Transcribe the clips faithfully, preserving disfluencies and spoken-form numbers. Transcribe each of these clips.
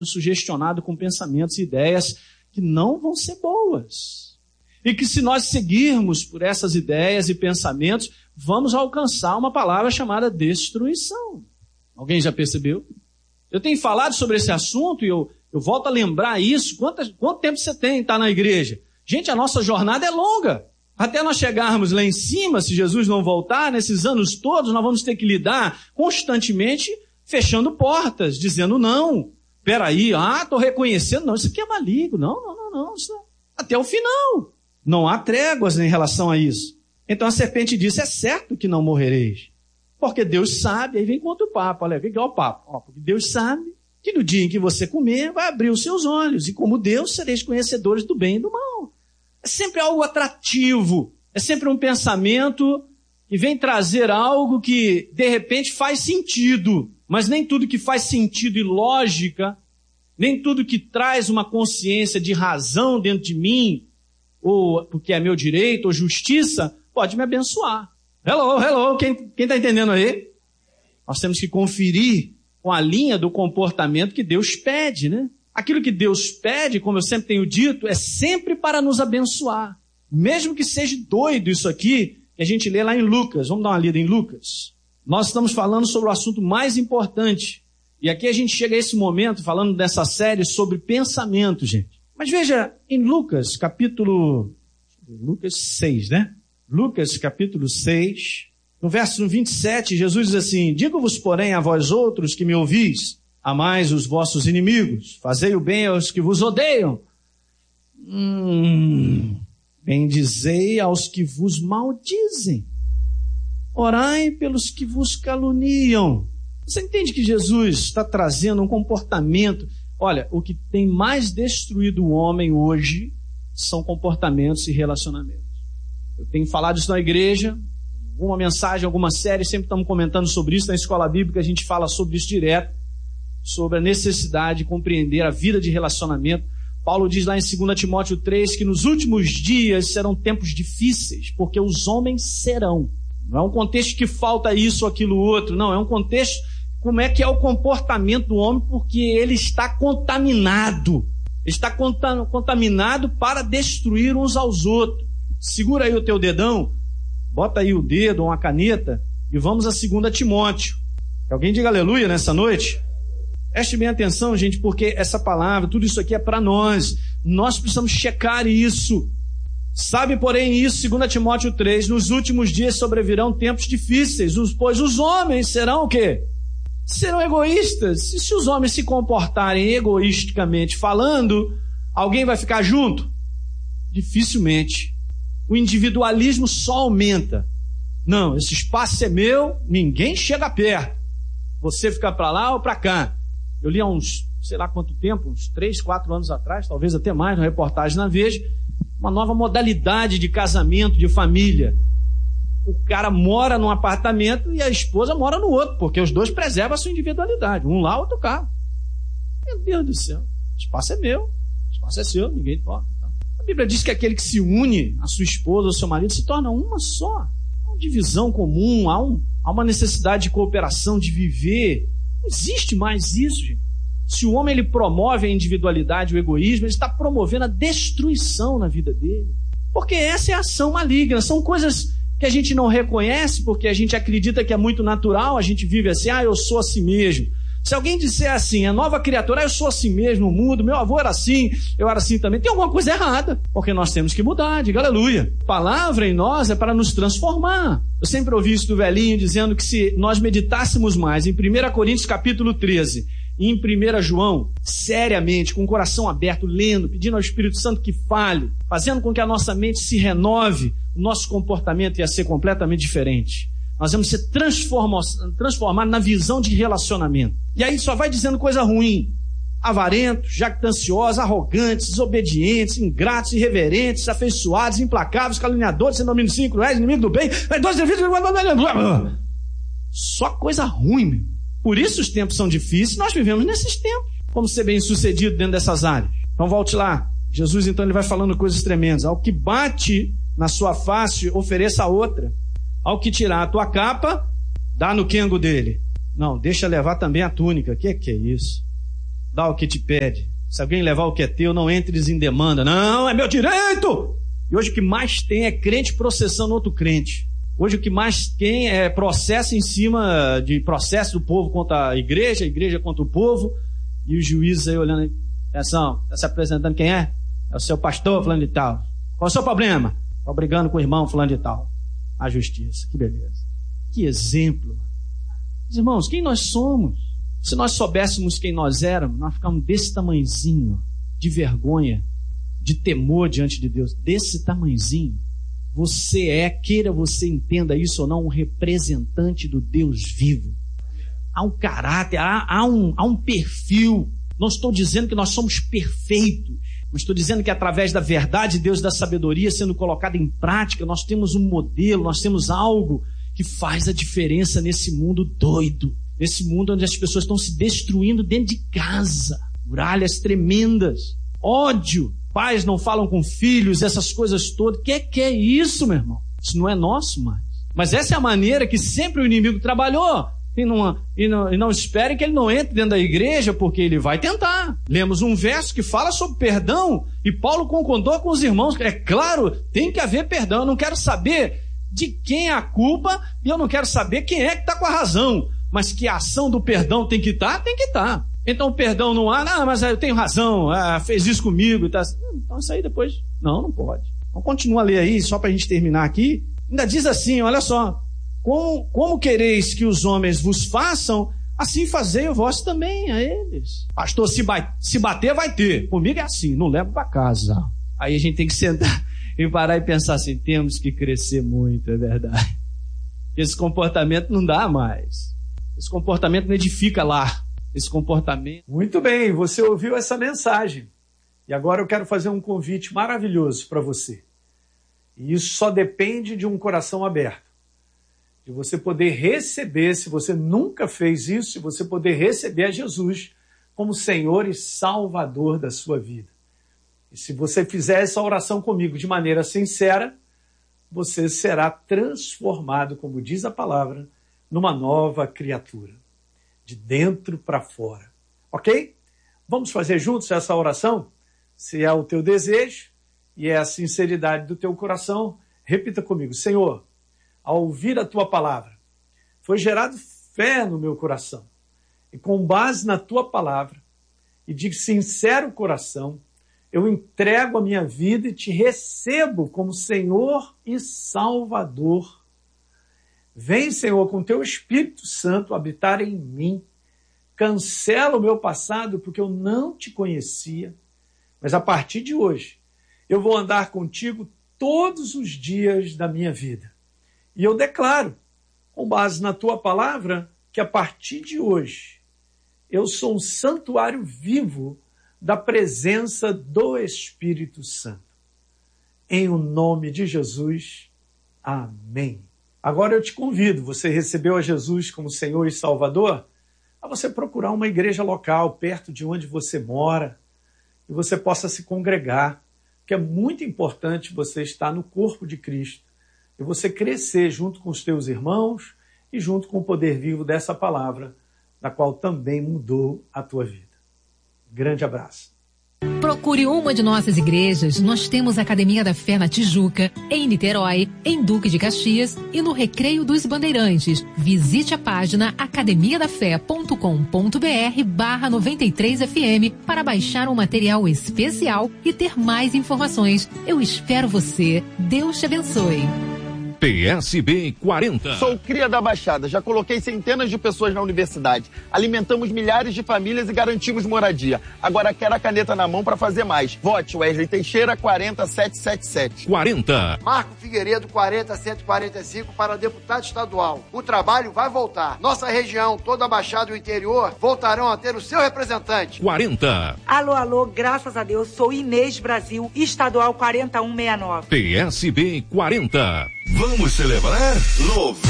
sugestionado com pensamentos e ideias que não vão ser boas. E que se nós seguirmos por essas ideias e pensamentos, vamos alcançar uma palavra chamada destruição. Alguém já percebeu? Eu tenho falado sobre esse assunto e eu, eu volto a lembrar isso. Quanto, quanto tempo você tem estar na igreja? Gente, a nossa jornada é longa. Até nós chegarmos lá em cima, se Jesus não voltar, nesses anos todos, nós vamos ter que lidar constantemente fechando portas, dizendo não. Peraí, ah, estou reconhecendo, não, isso aqui é maligno. Não, não, não, não, isso é até o final. Não há tréguas em relação a isso. Então a serpente disse, é certo que não morrereis. Porque Deus sabe, aí vem contra o papo, olha, vem cá o papo. Ó, porque Deus sabe que no dia em que você comer, vai abrir os seus olhos. E como Deus, sereis conhecedores do bem e do mal. É sempre algo atrativo. É sempre um pensamento que vem trazer algo que, de repente, faz sentido. Mas nem tudo que faz sentido e lógica, nem tudo que traz uma consciência de razão dentro de mim, ou porque é meu direito, ou justiça, pode me abençoar. Hello, hello, quem está entendendo aí? Nós temos que conferir com a linha do comportamento que Deus pede, né? Aquilo que Deus pede, como eu sempre tenho dito, é sempre para nos abençoar. Mesmo que seja doido isso aqui, que a gente lê lá em Lucas. Vamos dar uma lida em Lucas. Nós estamos falando sobre o assunto mais importante. E aqui a gente chega a esse momento falando dessa série sobre pensamento, gente. Mas veja, em Lucas, capítulo... Lucas seis, né? Lucas, capítulo seis, no verso vinte e sete, Jesus diz assim, digo-vos, porém, a vós outros que me ouvis, amais os vossos inimigos, fazei o bem aos que vos odeiam. Hum, bendizei aos que vos maldizem. Orai pelos que vos caluniam. Você entende que Jesus está trazendo um comportamento? Olha, o que tem mais destruído o homem hoje são comportamentos e relacionamentos. Eu tenho falado isso na igreja, alguma mensagem, alguma série, sempre estamos comentando sobre isso. Na escola bíblica a gente fala sobre isso direto, sobre a necessidade de compreender a vida de relacionamento. Paulo diz lá em dois Timóteo três que nos últimos dias serão tempos difíceis, porque os homens serão. Não é um contexto que falta isso ou aquilo outro, não, é um contexto como é que é o comportamento do homem, porque ele está contaminado. Ele está contaminado para destruir uns aos outros. Segura aí o teu dedão, bota aí o dedo, uma caneta, e vamos a dois Timóteo. Alguém diga aleluia nessa noite? Preste bem atenção, gente, porque essa palavra, tudo isso aqui é para nós. Nós precisamos checar isso. Sabe, porém, isso, dois Timóteo três, nos últimos dias sobrevirão tempos difíceis, pois os homens serão o quê? Serão egoístas. E se os homens se comportarem egoisticamente falando, alguém vai ficar junto? Dificilmente. O individualismo só aumenta. Não, esse espaço é meu, ninguém chega perto. Você fica para lá ou para cá. Eu li há uns, sei lá quanto tempo, uns três, quatro anos atrás, talvez até mais, na reportagem na Veja, uma nova modalidade de casamento, de família. O cara mora num apartamento e a esposa mora no outro, porque os dois preservam a sua individualidade. Um lá, outro cá. Meu Deus do céu. O espaço é meu, o espaço é seu, ninguém toca. A Bíblia diz que aquele que se une à sua esposa ou ao seu marido se torna uma só. Há uma divisão comum, há, um, há uma necessidade de cooperação, de viver. Não existe mais isso, gente. Se o homem ele promove a individualidade, o egoísmo, ele está promovendo a destruição na vida dele. Porque essa é a ação maligna. São coisas que a gente não reconhece porque a gente acredita que é muito natural, a gente vive assim, ah, eu sou assim mesmo. Se alguém disser assim, a nova criatura, ah, eu sou assim mesmo, mudo, meu avô era assim, eu era assim também, tem alguma coisa errada, porque nós temos que mudar, diga aleluia. A palavra em nós é para nos transformar. Eu sempre ouvi isso do velhinho dizendo que se nós meditássemos mais em primeira Coríntios capítulo treze e em primeira João, seriamente, com o coração aberto, lendo, pedindo ao Espírito Santo que fale, fazendo com que a nossa mente se renove, o nosso comportamento ia ser completamente diferente. Nós vamos ser transformados na visão de relacionamento. E aí só vai dizendo coisa ruim. Avarentos, jactanciosos, arrogantes, desobedientes, ingratos, irreverentes, afeiçoados, implacáveis, caluniadores, sem domínio sim, cruéis, inimigo do bem. Só coisa ruim, meu. Por isso os tempos são difíceis, nós vivemos nesses tempos. Como ser bem sucedido dentro dessas áreas. Então volte lá. Jesus então ele vai falando coisas tremendas. Ao que bate na sua face, ofereça a outra. Ao que tirar a tua capa, dá no quengo dele. Não, deixa levar também a túnica. O que, que é isso? dá o que te pede. Se alguém levar o que é teu, não entres em demanda. Não, é meu direito! E hoje o que mais tem é crente processando outro crente. Hoje o que mais tem é processo em cima de processo do povo contra a igreja, a igreja contra o povo, e os juízes aí olhando, atenção, está se apresentando quem é? É o seu pastor fulano de tal. Qual é o seu problema? Está brigando com o irmão fulano de tal. A justiça, que beleza. Que exemplo. Meus irmãos, quem nós somos? Se nós soubéssemos quem nós éramos, nós ficamos desse tamanhozinho, de vergonha, de temor diante de Deus, desse tamanhozinho. Você é, queira você entenda isso ou não, um representante do Deus vivo. Há um caráter, há, há, um, há um perfil. Não estou dizendo que nós somos perfeitos, mas estou dizendo que através da verdade de Deus, da sabedoria sendo colocada em prática, nós temos um modelo, nós temos algo que faz a diferença nesse mundo doido, nesse mundo onde as pessoas estão se destruindo dentro de casa, muralhas tremendas, ódio, pais não falam com filhos, essas coisas todas. Que que é isso, meu irmão? Isso não é nosso mais. Mas essa é a maneira que sempre o inimigo trabalhou. E não, e, não, e não espere que ele não entre dentro da igreja, porque ele vai tentar. Lemos um verso que fala sobre perdão, e Paulo concordou com os irmãos. É claro, tem que haver perdão. Eu não quero saber de quem é a culpa, e eu não quero saber quem é que está com a razão. Mas que a ação do perdão tem que estar, tem que estar. Então o perdão não há, não, mas eu tenho razão, ah, fez isso comigo. Tá. Então isso aí depois, não, não pode. Então continua a ler aí, só para a gente terminar aqui. Ainda diz assim, olha só. Como, como quereis que os homens vos façam, assim fazei o vós também a eles. Pastor, se, ba- se bater, vai ter. Comigo é assim, não levo para casa. Aí a gente tem que sentar e parar e pensar assim, temos que crescer muito, é verdade. Esse comportamento não dá mais. Esse comportamento não edifica lá. Esse comportamento... Muito bem, você ouviu essa mensagem. E agora eu quero fazer um convite maravilhoso para você. E isso só depende de um coração aberto. De você poder receber, se você nunca fez isso, de você poder receber a Jesus como Senhor e Salvador da sua vida. E se você fizer essa oração comigo de maneira sincera, você será transformado, como diz a palavra, numa nova criatura, de dentro para fora. Ok? Vamos fazer juntos essa oração? Se é o teu desejo e é a sinceridade do teu coração, repita comigo. Senhor, ao ouvir a tua palavra, foi gerado fé no meu coração. E com base na tua palavra, e de sincero coração, eu entrego a minha vida e te recebo como Senhor e Salvador. Vem, Senhor, com teu Espírito Santo habitar em mim. Cancela o meu passado, porque eu não te conhecia. Mas a partir de hoje, eu vou andar contigo todos os dias da minha vida. E eu declaro, com base na tua palavra, que a partir de hoje, eu sou um santuário vivo da presença do Espírito Santo. Em o nome de Jesus, amém. Agora eu te convido, você recebeu a Jesus como Senhor e Salvador, a você procurar uma igreja local, perto de onde você mora, e você possa se congregar, porque é muito importante você estar no corpo de Cristo, e você crescer junto com os teus irmãos e junto com o poder vivo dessa palavra, na qual também mudou a tua vida. Grande abraço. Procure uma de nossas igrejas. Nós temos a Academia da Fé na Tijuca, em Niterói, em Duque de Caxias e no Recreio dos Bandeirantes. Visite a página academia da fé ponto com ponto br barra noventa e três F M para baixar um material especial e ter mais informações. Eu espero você. Deus te abençoe. P S B quarenta. Sou cria da Baixada, já coloquei centenas de pessoas na universidade. Alimentamos milhares de famílias e garantimos moradia. Agora quero a caneta na mão para fazer mais. Vote Wesley Teixeira quarenta sete sete sete. quarenta. Marco Figueiredo quarenta cento e quarenta e cinco para deputado estadual. O trabalho vai voltar. Nossa região, toda a Baixada e o interior voltarão a ter o seu representante. quarenta. Alô, alô, graças a Deus, sou Inês Brasil, estadual quarenta e um sessenta e nove. P S B quarenta. Vamos celebrar noventa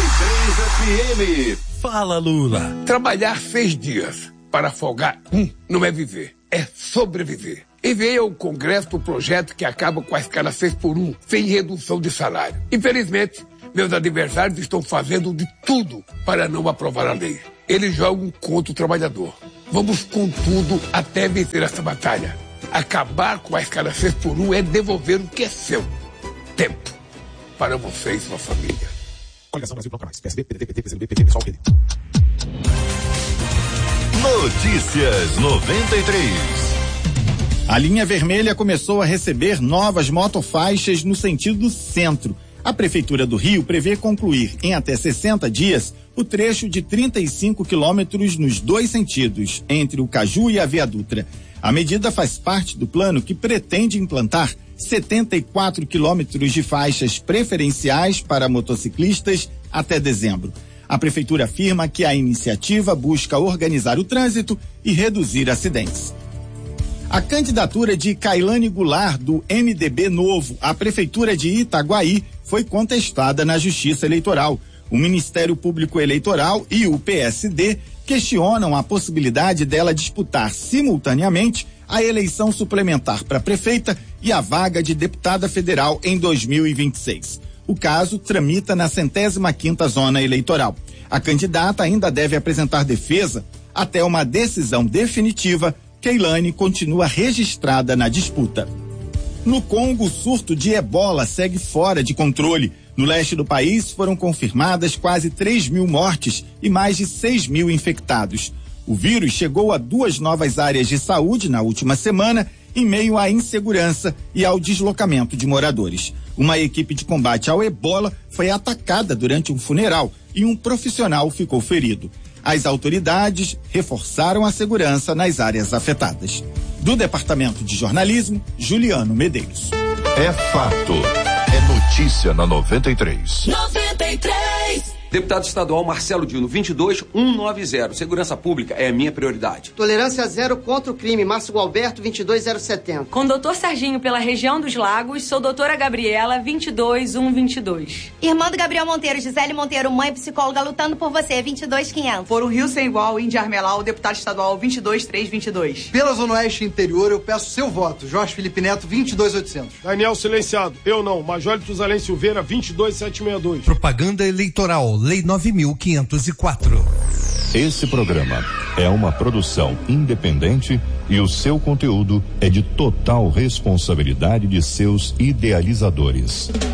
e três F M. Fala, Lula. Trabalhar seis dias para folgar um não é viver, é sobreviver. Enviei ao Congresso o projeto que acaba com a escala seis por um, sem redução de salário. Infelizmente, meus adversários estão fazendo de tudo para não aprovar a lei. Eles jogam contra o trabalhador. Vamos com tudo até vencer essa batalha. Acabar com a escala seis por um é devolver o que é seu. Tempo. Para você e sua família. Coligação Brasil Bloco Mais. P S B, P D T, P T, P C B, P T, Pessoal, P D. Notícias noventa e três. A linha vermelha começou a receber novas motofaixas no sentido centro. A Prefeitura do Rio prevê concluir em até sessenta dias o trecho de trinta e cinco quilômetros nos dois sentidos, entre o Caju e a Via Dutra. A medida faz parte do plano que pretende implantar setenta e quatro quilômetros de faixas preferenciais para motociclistas até dezembro. A Prefeitura afirma que a iniciativa busca organizar o trânsito e reduzir acidentes. A candidatura de Kailane Goulart, do M D B Novo, à Prefeitura de Itaguaí, foi contestada na Justiça Eleitoral. O Ministério Público Eleitoral e o P S D questionam a possibilidade dela disputar simultaneamente a eleição suplementar para prefeita e a vaga de deputada federal em dois mil e vinte e seis. O caso tramita na centésima quinta zona eleitoral. A candidata ainda deve apresentar defesa até uma decisão definitiva. Kailane continua registrada na disputa. No Congo, o surto de ebola segue fora de controle. No leste do país foram confirmadas quase três mil mortes e mais de seis mil infectados. O vírus chegou a duas novas áreas de saúde na última semana, em meio à insegurança e ao deslocamento de moradores. Uma equipe de combate ao ebola foi atacada durante um funeral e um profissional ficou ferido. As autoridades reforçaram a segurança nas áreas afetadas. Do Departamento de Jornalismo, Juliano Medeiros. É fato. É notícia na noventa e três. noventa e três. Deputado estadual Marcelo Dino, vinte e dois mil cento e noventa. Segurança pública é a minha prioridade. Tolerância zero contra o crime. Márcio Gualberto, vinte e dois mil setenta. Com doutor Serginho pela região dos Lagos, sou doutora Gabriela, vinte e dois mil cento e vinte e dois. Irmã do Gabriel Monteiro, Gisele Monteiro, mãe psicóloga, lutando por você, vinte e dois mil e quinhentos. Foro Rio Sem Igual, Índia Armelau, deputado estadual, vinte e dois mil trezentos e vinte e dois. Pela Zona Oeste Interior, eu peço seu voto. Jorge Felipe Neto, vinte e dois mil e oitocentos. Daniel Silenciado, eu não. Major Tuzalém Silveira, vinte e dois mil setecentos e sessenta e dois. Propaganda Eleitoral, Lei nove mil quinhentos e quatro. Esse programa é uma produção independente e o seu conteúdo é de total responsabilidade de seus idealizadores.